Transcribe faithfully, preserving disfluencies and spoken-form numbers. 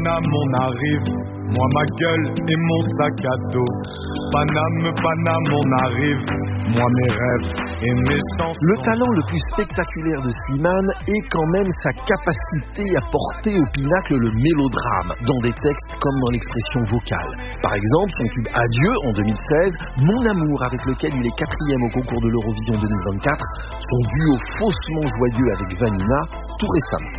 Paname, on arrive. Moi, ma gueule et mon sac à dos. Paname, Paname, on arrive. Moi, mes rêves et mes chansons. Le talent le plus spectaculaire de Slimane est quand même sa capacité à porter au pinacle le mélodrame, dans des textes comme dans l'expression vocale. Par exemple, son tube Adieu en deux mille seize, Mon amour avec lequel il est quatrième au concours de l'Eurovision deux mille vingt-quatre, son duo faussement joyeux avec Vanina, tout récemment.